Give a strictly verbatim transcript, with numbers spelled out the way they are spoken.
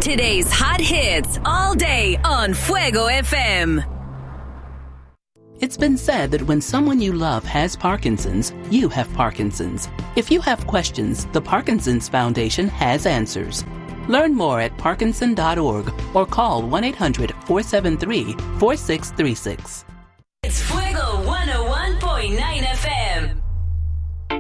Today's hot hits all day on Fuego F M. It's been said that when someone you love has Parkinson's, you have Parkinson's. If you have questions, the Parkinson's Foundation has answers. Learn more at parkinson dot org or call one eight hundred four seven three four six three six. It's Fuego one oh one point nine F M.